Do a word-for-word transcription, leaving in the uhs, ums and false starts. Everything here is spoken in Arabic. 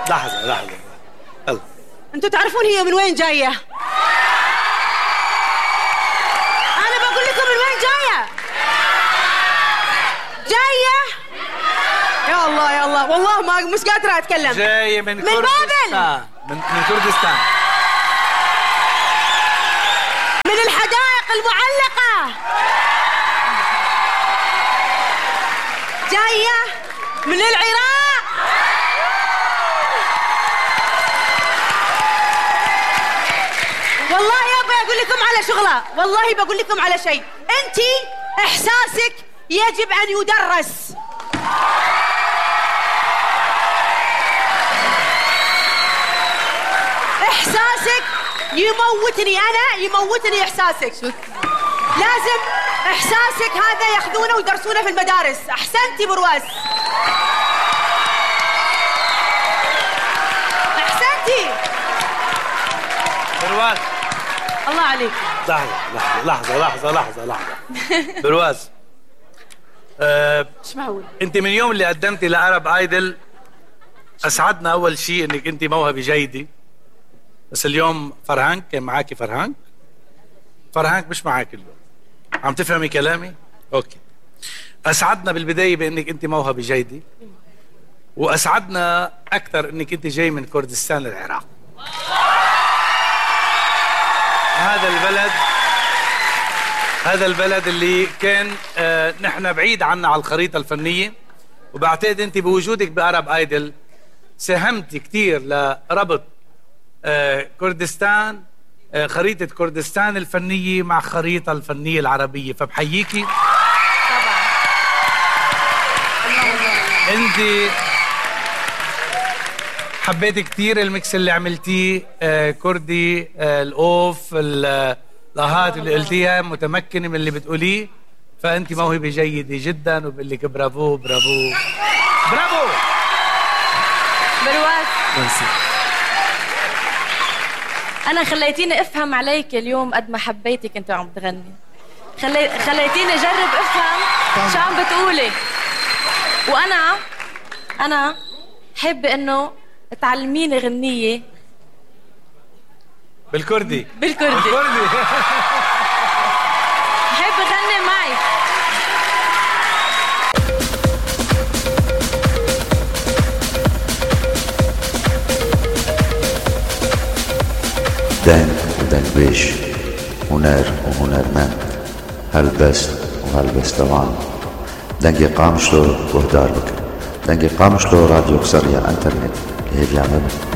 لحظة لحظة يلا. انتوا تعرفون هي من وين جاية؟ انا بقول لكم من وين جاية. جاية يا الله يا الله والله ما مش قادرة اتكلم. جاية من, من كردستان. من, من كردستان، من الحدائق المعلقة. جاية من العراق. والله يا ابي اقول لكم على شغله، والله بقول لكم على شيء. انت احساسك يجب ان يدرس. احساسك يموتني انا، يموتني احساسك. لازم احساسك هذا ياخذونه ويدرسونه في المدارس. احسنتي برواز، احسنتي برواز. الله عليك. لحظة لحظة لحظة لحظة لحظة برواز، أه ايش معقول؟ انت من يوم اللي قدمتي لعرب ايدل اسعدنا اول شيء انك انت موهبة جيدة، بس اليوم فرهانك كان معاكي. فرهانك فرهانك مش معاكي اليوم. عم تفهمي كلامي؟ اوكي. اسعدنا بالبداية بانك انت موهبة جيدة، واسعدنا اكثر انك انت جاي من كردستان العراق. هذا البلد هذا البلد اللي كان آه نحن بعيد عنا على الخريطة الفنية، وبعتقد انت بوجودك بأرب ايدل ساهمت كثير لربط آه كردستان، آه خريطة كردستان الفنية مع خريطة الفنية العربية، فبحييكي طبعا. انت حبيت كثير الميكس اللي عملتيه، آه كردي، آه الاوف، الاهات اللي قلتيها، متمكنه من اللي بتقوليه، فانت موهبه جيده جدا، وبقول لك برافو برافو برافو برواز. ميرسي. انا خليتيني افهم عليك اليوم قد ما حبيتك انت عم تغني. خلي... خليتيني اجرب افهم شو عم بتقولي، وانا انا حابه انه تعلميني غنية بالكردي. بالكردي بالكردي حابة غني معي. دنگ ودنگبيش، هنر وهنرمند، هلبست وهلبستوان، دنگي قامشلو وهدار بك، دنگي قامشلو راديو قصرية انترنت اللي هي بيعمل